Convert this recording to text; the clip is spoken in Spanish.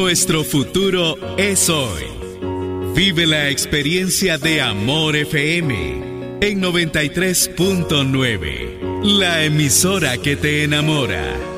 Nuestro futuro es hoy. Vive la experiencia de Amor FM en 93.9, la emisora que te enamora.